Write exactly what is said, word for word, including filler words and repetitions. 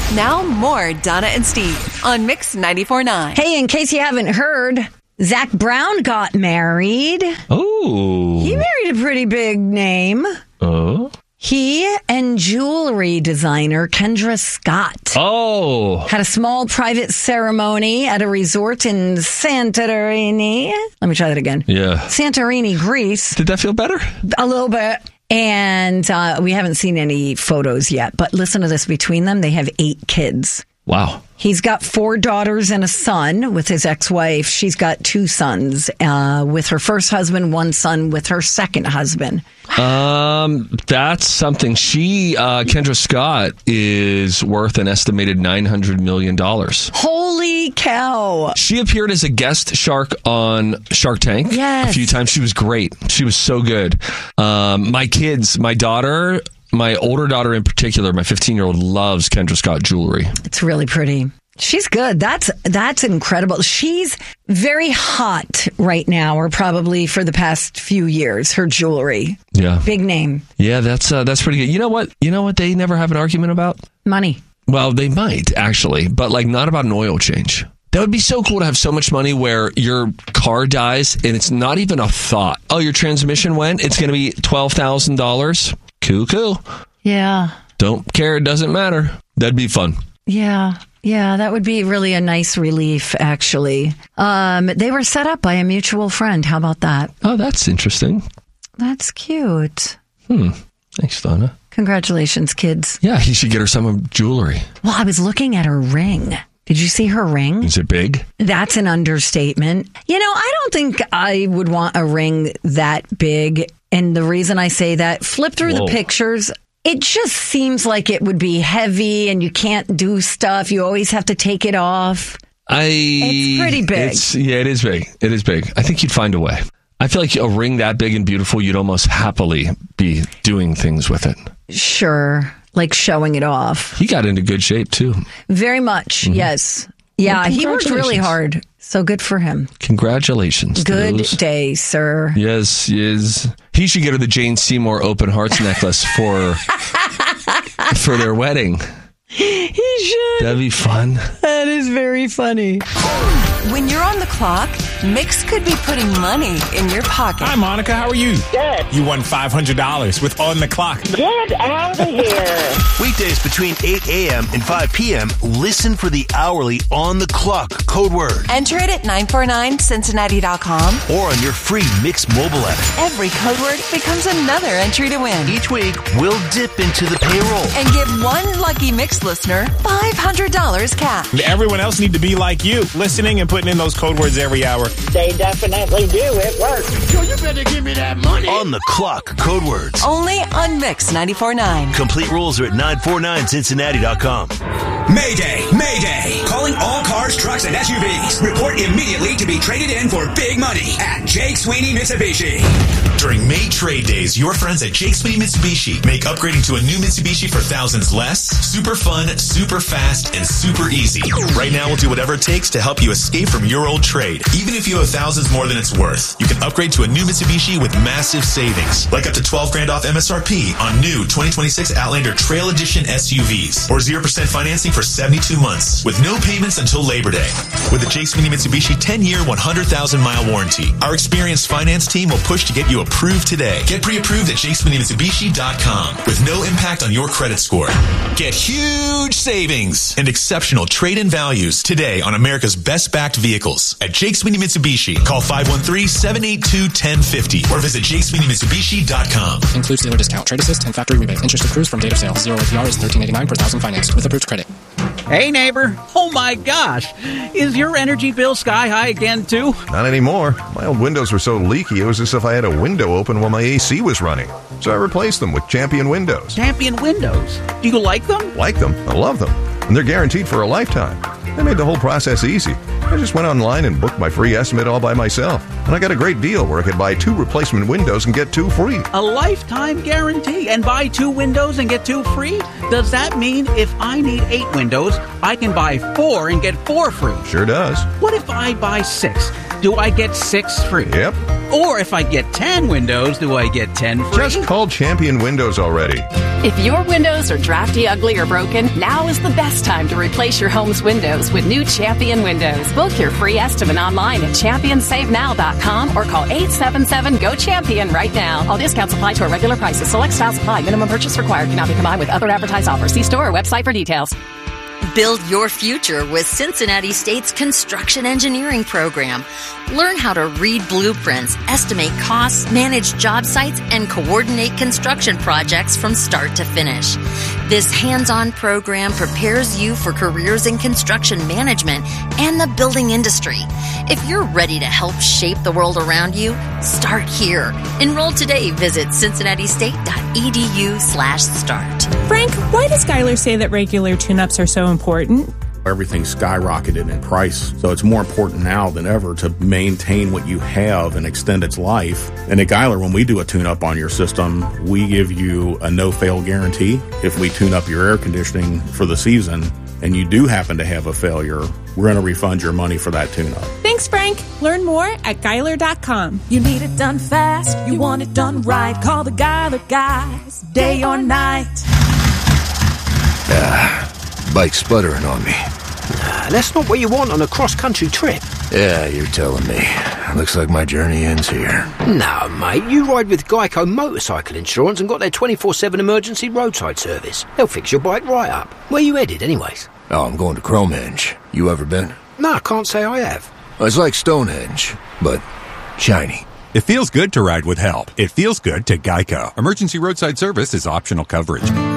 Now more Donna and Steve on Mix ninety-four point nine. Hey, in case you haven't heard, Zach Brown got married. Oh. He married a pretty big name. Oh. He and jewelry designer Kendra Scott Oh. had a small private ceremony at a resort in Santorini. Let me try that again. Yeah. Santorini, Greece. Did that feel better? A little bit. And uh, we haven't seen any photos yet. But listen to this. Between them, they have eight kids. Wow. He's got four daughters and a son with his ex-wife. She's got two sons uh, with her first husband, one son with her second husband. Um, that's something. She, uh, Kendra Scott, is worth an estimated nine hundred million dollars. Holy cow. She appeared as a guest shark on Shark Tank Yes. a few times. She was great. She was so good. Um, my kids, my daughter... My older daughter in particular, my fifteen-year-old, loves Kendra Scott jewelry. It's really pretty. She's good. That's that's incredible. She's very hot right now, or probably for the past few years, her jewelry. Yeah. Big name. Yeah, that's uh, that's pretty good. You know what? You know what they never have an argument about? Money. Well, they might, actually, but like not about an oil change. That would be so cool to have so much money where your car dies and it's not even a thought. Oh, your transmission went? It's going to be twelve thousand dollars. Cool, cool. Yeah. Don't care. It doesn't matter. That'd be fun. Yeah. Yeah, that would be really a nice relief, actually. Um, they were set up by a mutual friend. How about that? Oh, that's interesting. That's cute. Hmm. Thanks, Donna. Congratulations, kids. Yeah, he should get her some jewelry. Well, I was looking at her ring. Did you see her ring? Is it big? That's an understatement. You know, I don't think I would want a ring that big. And the reason I say that, flip through Whoa. the pictures. It just seems like it would be heavy and you can't do stuff. You always have to take it off. I. It's pretty big. It's, yeah, it is big. It is big. I think you'd find a way. I feel like a ring that big and beautiful, you'd almost happily be doing things with it. Sure. Like showing it off. He got into good shape, too. Very much, mm-hmm. Yes. Yeah, well, he worked really hard. So good for him. Congratulations. Good those. day, sir. Yes, yes. He should get her the Jane Seymour Open Hearts necklace for for their wedding. He should. That'd be fun. That is very funny. When you're on the clock, Mix could be putting money in your pocket. Hi, Monica. How are you? Good. You won five hundred dollars with On the Clock. Get out of here. Weekdays between eight a.m. and five p.m., listen for the hourly On the Clock code word. Enter it at nine four nine Cincinnati dot com or on your free Mix mobile app. Every code word becomes another entry to win. Each week, we'll dip into the payroll and give one lucky Mix listener five hundred dollars cash. Everyone else need to be like you, listening and putting in those code words every hour. They definitely do. It works. Yo, you better give me that money. On the Clock code words. Only on Mix ninety-four point nine. Complete rules are at nine four nine Cincinnati dot com. Mayday, Mayday. Calling all cars, trucks, and S U Vs. Report immediately to be traded in for big money at Jake Sweeney Mitsubishi. During May Trade Days, your friends at Jake Sweeney Mitsubishi make upgrading to a new Mitsubishi for thousands less, super fun, super fast, and super easy. Right now, we'll do whatever it takes to help you escape from your old trade. Even if you have thousands more than it's worth, you can upgrade to a new Mitsubishi with massive savings, like up to twelve grand off M S R P on new twenty twenty-six Outlander Trail Edition S U Vs, or zero percent financing for seventy-two months, with no payments until Labor Day. With the Jake Sweeney Mitsubishi ten-year, one hundred thousand mile warranty, our experienced finance team will push to get you approved today. Get pre-approved at Jake Sweeney Mitsubishi dot com with no impact on your credit score. Get huge savings and exceptional trade-in values today on America's best-backed vehicles at Jake Sweeney Mitsubishi. Call five one three, seven eight two, one zero five zero or visit Jake Sweeney Mitsubishi dot com. Includes dealer discount, trade assist, and factory rebate. Interest accrues from date of sale. Zero A P R is thirteen eighty-nine per thousand financed with approved credit. Hey, neighbor. Oh, my gosh. Is your energy bill sky high again, too? Not anymore. My old windows were so leaky, it was as if I had a window open while my A C was running. So I replaced them with Champion Windows. Champion Windows? Do you like them? Like them. I love them. And they're guaranteed for a lifetime. They made the whole process easy. I just went online and booked my free estimate all by myself. And I got a great deal where I could buy two replacement windows and get two free. A lifetime guarantee and buy two windows and get two free? Does that mean if I need eight windows, I can buy four and get four free? Sure does. What if I buy six? Do I get six free? Yep. Or if I get ten windows, do I get ten free? Just call Champion Windows already. If your windows are drafty, ugly, or broken, now is the best time to replace your home's windows with new Champion Windows. Book your free estimate online at champion save now dot com or call eight seven seven, G O, CHAMPION right now. All discounts apply to our regular prices. Select styles apply. Minimum purchase required. Cannot be combined with other advertised offers. See store or website for details. Build your future with Cincinnati State's construction engineering program. Learn how to read blueprints, estimate costs, manage job sites, and coordinate construction projects from start to finish. This hands-on program prepares you for careers in construction management and the building industry. If you're ready to help shape the world around you, start here. Enroll today. Visit cincinnati state dot e d u slash start. Frank, why does Geiler say that regular tune-ups are so important? Everything's skyrocketed in price, so it's more important now than ever to maintain what you have and extend its life. And at Geiler, when we do a tune-up on your system, we give you a no-fail guarantee. If we tune up your air conditioning for the season and you do happen to have a failure, we're going to refund your money for that tune-up. Thanks, Frank. Learn more at Geiler dot com. You need it done fast, you want it done right. Call the Geiler guys, day or night. Ah, bike's sputtering on me. Nah, that's not what you want on a cross-country trip. Yeah, you're telling me. Looks like my journey ends here. No, mate, you ride with Geico Motorcycle Insurance and got their twenty-four seven emergency roadside service. They'll fix your bike right up. Where you headed, anyways? Oh, I'm going to Cromehenge. You ever been? No, I can't say I have. It's like Stonehenge, but shiny. It feels good to ride with help. It feels good to Geico. Emergency roadside service is optional coverage.